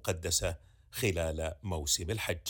المقدسة خلال موسم الحج.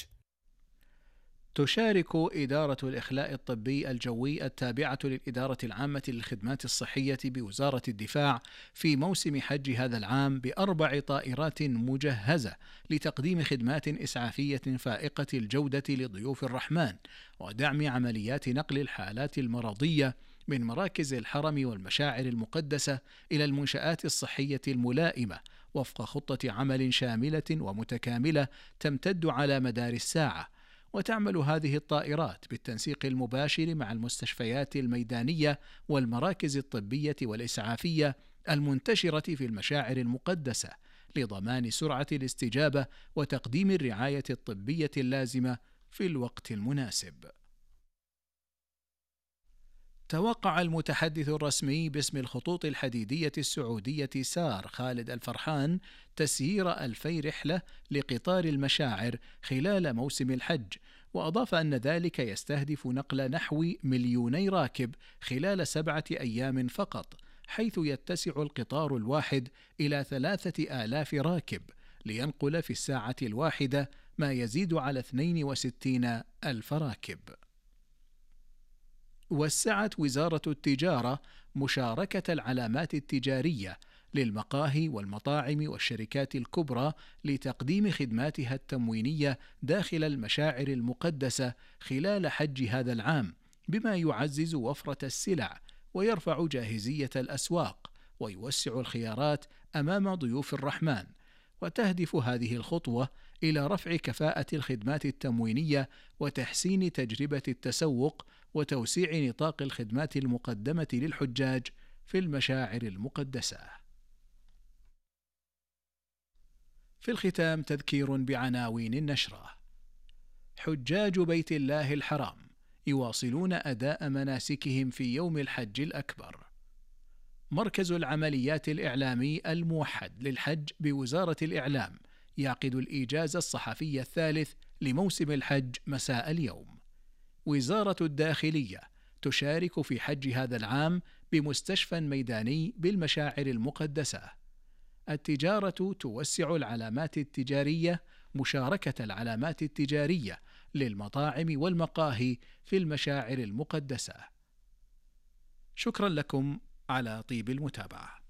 تشارك إدارة الإخلاء الطبي الجوي التابعة للإدارة العامة للخدمات الصحية بوزارة الدفاع في موسم حج هذا العام ب4 طائرات مجهزة لتقديم خدمات إسعافية فائقة الجودة لضيوف الرحمن ودعم عمليات نقل الحالات المرضية من مراكز الحرم والمشاعر المقدسة إلى المنشآت الصحية الملائمة وفق خطة عمل شاملة ومتكاملة تمتد على مدار الساعة. وتعمل هذه الطائرات بالتنسيق المباشر مع المستشفيات الميدانية والمراكز الطبية والإسعافية المنتشرة في المشاعر المقدسة لضمان سرعة الاستجابة وتقديم الرعاية الطبية اللازمة في الوقت المناسب. توقع المتحدث الرسمي باسم الخطوط الحديدية السعودية سار خالد الفرحان تسيير 2000 رحلة لقطار المشاعر خلال موسم الحج، وأضاف أن ذلك يستهدف نقل نحو 2,000,000 راكب خلال 7 أيام فقط، حيث يتسع القطار الواحد إلى 3000 راكب لينقل في الساعة الواحدة ما يزيد على 62,000 راكب. وسعت وزارة التجارة مشاركة العلامات التجارية للمقاهي والمطاعم والشركات الكبرى لتقديم خدماتها التموينية داخل المشاعر المقدسة خلال حج هذا العام، بما يعزز وفرة السلع ويرفع جاهزية الأسواق ويوسع الخيارات أمام ضيوف الرحمن. وتهدف هذه الخطوة إلى رفع كفاءة الخدمات التموينية وتحسين تجربة التسوق وتوسيع نطاق الخدمات المقدمة للحجاج في المشاعر المقدسة. في الختام تذكير بعناوين النشرة. حجاج بيت الله الحرام يواصلون أداء مناسكهم في يوم الحج الأكبر. مركز العمليات الإعلامي الموحد للحج بوزارة الإعلام يعقد الإيجاز الصحفي الثالث لموسم الحج مساء اليوم. وزارة الداخلية تشارك في حج هذا العام بمستشفى ميداني بالمشاعر المقدسة. التجارة توسع العلامات التجارية مشاركة العلامات التجارية للمطاعم والمقاهي في المشاعر المقدسة. شكرا لكم على طيب المتابعة.